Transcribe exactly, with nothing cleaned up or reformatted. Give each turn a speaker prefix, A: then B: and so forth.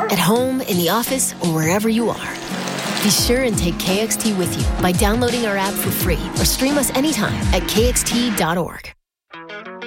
A: at home, in the office, or wherever you are. Be sure and take K X T with you by downloading our app for free or stream us anytime at K X T dot org.